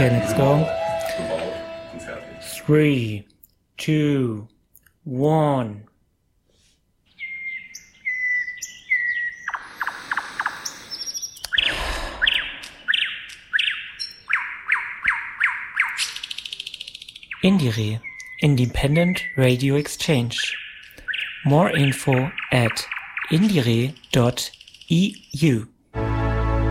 Okay, let's go. 3, 2, 1. Indire, Independent Radio Exchange. More info at indire.eu.